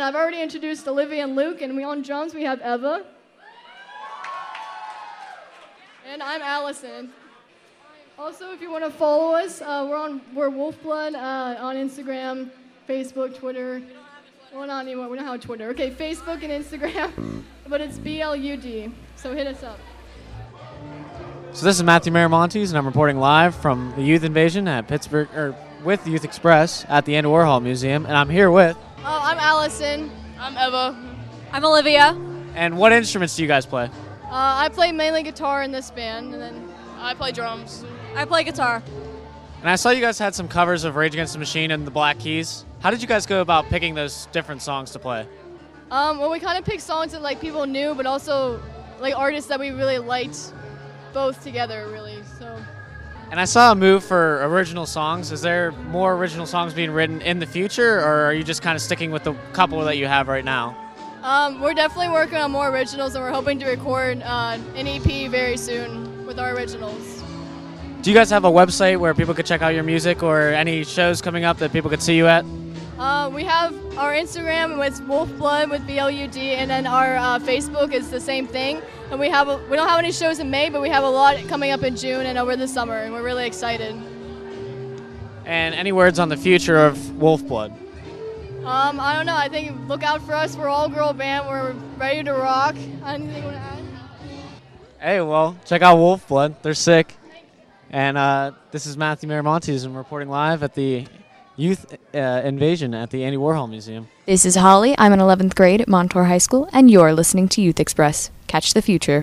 I've already introduced Olivia and Luke, and on drums we have Eva. And I'm Allison. Also, if you want to follow us, we're Wolfblood on Instagram, Facebook, Twitter. Well, not anymore. We don't have Twitter. Okay, Facebook and Instagram, but it's BLUD. So hit us up. So this is Matthew Miramontes, and I'm reporting live from the Youth Invasion at Pittsburgh, with Youth Express at the Andy Warhol Museum, and I'm here with. Oh, I'm Allison. I'm Eva. I'm Olivia. And what instruments do you guys play? I play mainly guitar in this band, and then I play drums. I play guitar. And I saw you guys had some covers of Rage Against the Machine and the Black Keys. How did you guys go about picking those different songs to play? well, we kind of picked songs that like people knew, but also like artists that we really liked, both together, really. So. And I saw a move for original songs. Is there more original songs being written in the future, or are you just kind of sticking with the couple that you have right now? We're definitely working on more originals, and we're hoping to record an EP very soon with our originals. Do you guys have a website where people could check out your music, or any shows coming up that people could see you at? We have our Instagram with Wolfblood with BLUD, and then our Facebook is the same thing. And we don't have any shows in May, but we have a lot coming up in June and over the summer, and we're really excited. And any words on the future of Wolfblood? I don't know. I think look out for us. We're all girl band. We're ready to rock. Anything you want to add? Hey, well, check out Wolfblood. They're sick. And this is Matthew Miramontes, and I'm reporting live at the Youth Invasion at the Andy Warhol Museum. This is Holly. I'm in 11th grade at Montour High School, and you're listening to Youth Express. Catch the future.